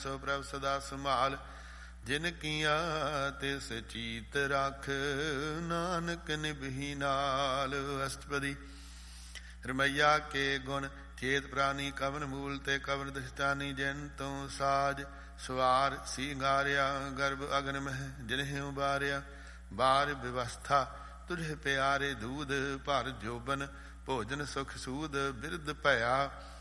ਸੋ ਪ੍ਰਭ ਸਦਾ ਸੰਭਾਲ, ਜਿਨ ਕੀਆ ਤਿਸ ਚੀਤ ਰੱਖ, ਨਾਨਕ ਨਿਭੀ ਨਾਲ। ਅਸ਼ਟਪਦੀ। ਰਮਈਆ ਕੇ ਗੁਣ ਚੇਤ ਪ੍ਰਾਨੀ, ਕਵਨ ਮੂਲ ਤੇ ਕਵਨ ਦਸ਼ਟਾਨੀ। ਜਿਨ ਤੋਂ ਸਾਜ ਸਵਾਰ ਸਿੰਗਾਰਿਆ, ਗਰਭ ਅਗਨ ਮਹਿ ਜਿਨਹਿ ਉਬਾਰਿਆ। ਬਾਰ ਵਿਵਸਥਾ ਤੁਝੇ ਪਿਆਰੇ, ਦੂਧ ਭਰ ਜੋਬਨ ਭੋਜਨ ਸੁਖ ਸੂਦ। ਬਿਰਧ ਭਇਆ